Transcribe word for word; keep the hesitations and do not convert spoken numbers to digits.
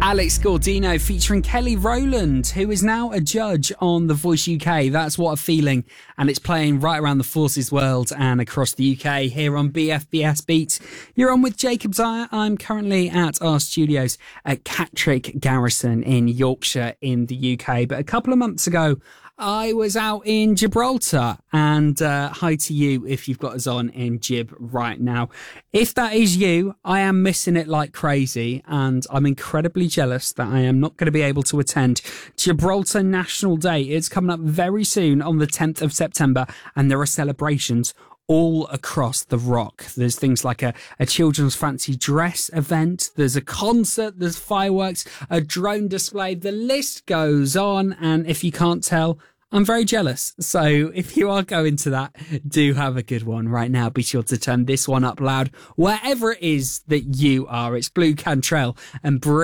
Alex Gaudino featuring Kelly Rowland, who is now a judge on The Voice U K. That's What a Feeling, and it's playing right around the forces world and across the U K here on B F B S Beats. You're on with Jacob Zire. I'm currently at our studios at Catterick Garrison in Yorkshire in the U K, but a couple of months ago I was out in Gibraltar, and uh, hi to you if you've got us on in Gib right now. If that is you, I am missing it like crazy, and I'm incredibly jealous that I am not going to be able to attend Gibraltar National Day. It's coming up very soon on the tenth of September, and there are celebrations all across the rock. There's things like a, a children's fancy dress event, there's a concert, there's fireworks, a drone display, the list goes on, and if you can't tell, I'm very jealous. So if you are going to that, do have a good one right now. Be sure to turn this one up loud wherever it is that you are. It's Blue Cantrell and Bri-